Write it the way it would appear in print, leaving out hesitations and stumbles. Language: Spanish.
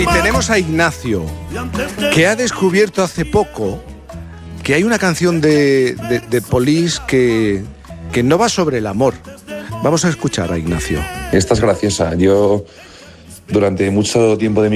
Y tenemos a Ignacio, que ha descubierto hace poco que hay una canción de Police que no va sobre el amor. Vamos a escuchar a Ignacio. Esta es graciosa. Yo, durante mucho tiempo de mi